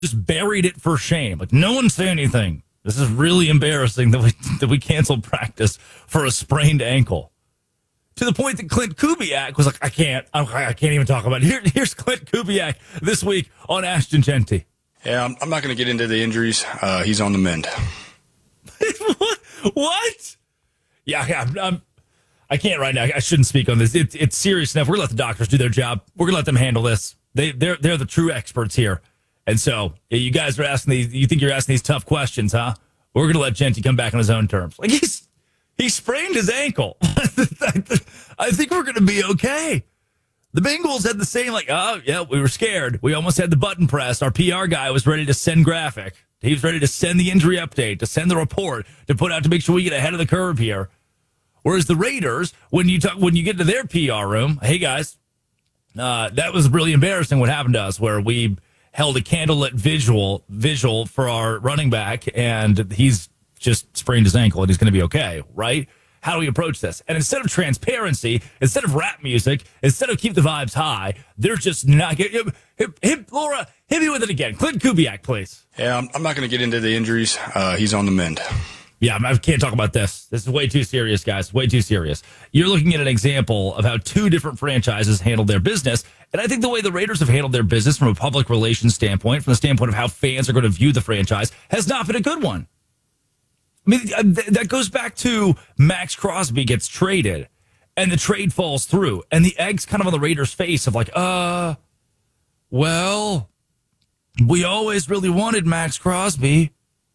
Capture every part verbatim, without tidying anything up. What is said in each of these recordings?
just buried it for shame. Like, no one say anything. This is really embarrassing that we that we canceled practice for a sprained ankle. To the point that Clint Kubiak was like, I can't, I, I can't even talk about it. Here, here's Clint Kubiak this week on Ashton Genty. Yeah, I'm, I'm not going to get into the injuries. Uh, he's on the mend. what? What? Yeah, yeah I'm, I'm, I can't right now. I shouldn't speak on this. It, it's serious enough. We're going to let the doctors do their job. We're going to let them handle this. They, they're, they're the true experts here. And so you guys are asking these, you think you're asking these tough questions, huh? We're going to let Genty come back on his own terms. Like, he's, he sprained his ankle. I think we're going to be okay. The Bengals had the same, like, oh, yeah, we were scared. We almost had the button pressed. Our P R guy was ready to send graphic. He was ready to send the injury update, to send the report, to put out to make sure we get ahead of the curve here. Whereas the Raiders, when you talk, when you get to their P R room, hey, guys, uh, that was really embarrassing what happened to us, where we held a candlelit visual visual for our running back, and he's just sprained his ankle, and he's going to be okay, right? How do we approach this? And instead of transparency, instead of rap music, instead of keep the vibes high, they're just not getting... Hit, hit, Laura, hit me with it again. Clint Kubiak, please. Yeah, I'm, I'm not going to get into the injuries. Uh, he's on the mend. Yeah, I can't talk about this. This is way too serious, guys. Way too serious. You're looking at an example of how two different franchises handled their business. And I think the way the Raiders have handled their business from a public relations standpoint, from the standpoint of how fans are going to view the franchise, has not been a good one. I mean, that goes back to Max Crosby gets traded and the trade falls through and the egg's kind of on the Raiders' face of like, uh, well, we always really wanted Max Crosby.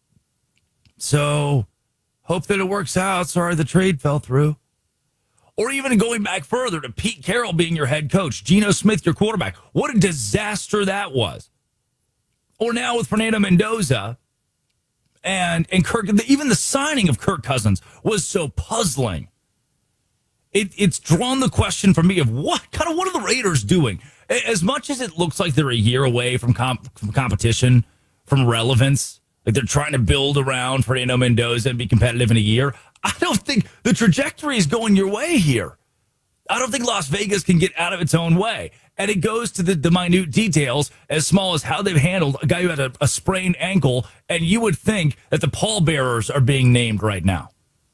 So hope that it works out. Sorry, the trade fell through. Or even going back further to Pete Carroll being your head coach, Geno Smith, your quarterback. What a disaster that was. Or now with Fernando Mendoza. And and Kirk, even the signing of Kirk Cousins was so puzzling. It, it's drawn the question for me of what kind of what are the Raiders doing? As much as it looks like they're a year away from, comp, from competition, from relevance, like they're trying to build around Fernando Mendoza and be competitive in a year, I don't think the trajectory is going your way here. I don't think Las Vegas can get out of its own way. And it goes to the, the minute details as small as how they've handled a guy who had a, a sprained ankle, and you would think that the pallbearers are being named right now.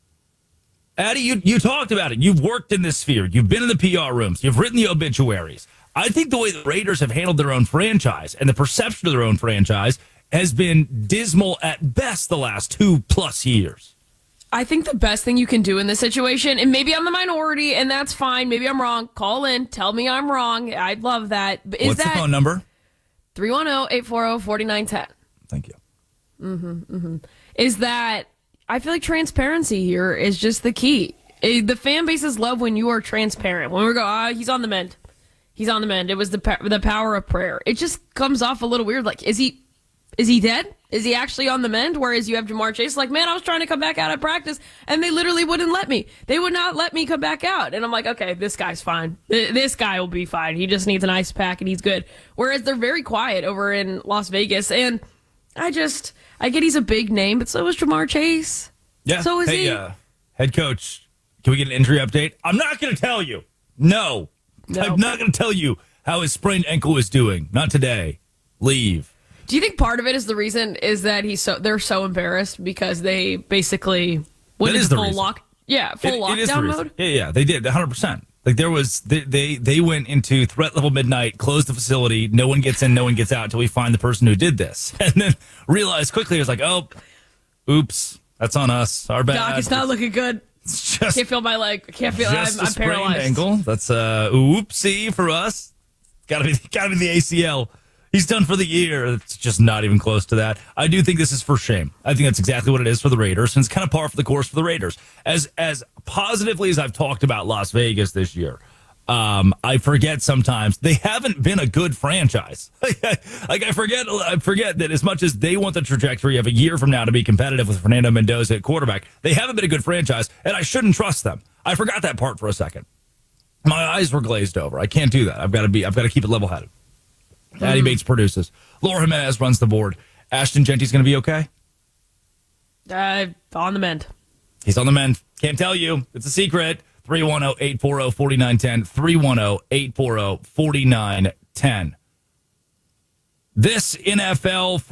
Addie, you, you talked about it. You've worked in this sphere. You've been in the P R rooms. You've written the obituaries. I think the way the Raiders have handled their own franchise and the perception of their own franchise has been dismal at best the last two-plus years. I think the best thing you can do in this situation, and maybe I'm the minority, and that's fine. Maybe I'm wrong. Call in. Tell me I'm wrong. I'd love that. Is What's that the phone number? three one zero, eight four zero, four nine one zero. Thank you. Mm-hmm, mm-hmm. Is that I feel like transparency here is just the key. It, the fan bases love when you are transparent. When we go, ah, oh, he's on the mend. He's on the mend. It was the the power of prayer. It just comes off a little weird. Like, is he... Is he dead? Is he actually on the mend? Whereas you have Ja'Marr Chase, like, man, I was trying to come back out at practice, and they literally wouldn't let me. They would not let me come back out. And I'm like, okay, this guy's fine. This guy will be fine. He just needs an ice pack, and he's good. Whereas they're very quiet over in Las Vegas. And I just, I get he's a big name, but so is Ja'Marr Chase. Yeah. So is hey, he. Uh, head coach, can we get an injury update? I'm not going to tell you. No. no. I'm not going to tell you how his sprained ankle is doing. Not today. Leave. Do you think part of it is the reason is that he's so they're so embarrassed because they basically went into full lock, yeah, full it, lockdown it mode? Yeah, yeah, they did one hundred percent. Like there was they, they they went into threat level midnight, closed the facility, no one gets in, no one gets out until we find the person who did this, and then realized quickly it was like, oh, oops, that's on us. Our bad. Doc, it's not looking good. It's just, can't feel my leg. Can't feel. Just I'm, a I'm sprained paralyzed. Ankle. That's uh, oopsie for us. Got to be got to be the A C L. He's done for the year. It's just not even close to that. I do think this is for shame. I think that's exactly what it is for the Raiders, and it's kind of par for the course for the Raiders. As as positively as I've talked about Las Vegas this year, um, I forget sometimes they haven't been a good franchise. Like I forget, I forget that as much as they want the trajectory of a year from now to be competitive with Fernando Mendoza at quarterback, they haven't been a good franchise, and I shouldn't trust them. I forgot that part for a second. My eyes were glazed over. I can't do that. I've got to be. I've got to keep it level-headed. Addie Bates produces. Laura Jimenez runs the board. Ashton Genty's going to be okay? Uh, on the mend. He's on the mend. Can't tell you. It's a secret. three one zero, eight four zero, four nine one zero. three one zero, eight four zero, four nine one zero. This N F L